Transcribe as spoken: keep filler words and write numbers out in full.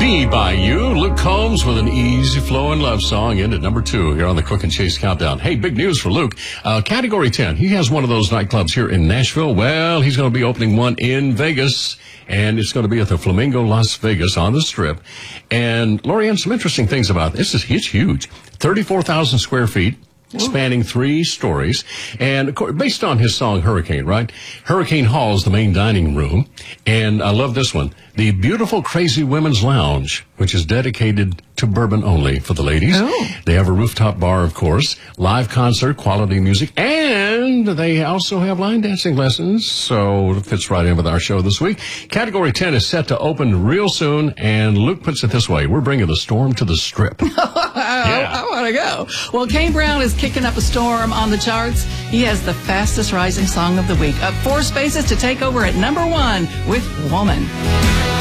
Be By You. Luke Combs with an easy-flowing love song in at number two here on the Quick and Chase Countdown. Hey, big news for Luke. Uh, Category ten. He has one of those nightclubs here in Nashville. Well, he's going to be opening one in Vegas, and it's going to be at the Flamingo Las Vegas on the Strip. And, Lorianne, some interesting things about this. Is It's huge. thirty-four thousand square feet. Spanning three stories. And of course, based on his song Hurricane, right? Hurricane Hall is the main dining room. And I love this one. The Beautiful Crazy Women's Lounge, which is dedicated to bourbon only for the ladies. Oh. They have a rooftop bar, of course, live concert, quality music, and they also have line dancing lessons. So it fits right in with our show this week. Category ten is set to open real soon, and Luke puts it this way. We're bringing the storm to the Strip. Yeah. I, I want to go. Well, Kane Brown is kicking up a storm on the charts. He has the fastest rising song of the week, up four spaces to take over at number one with Woman.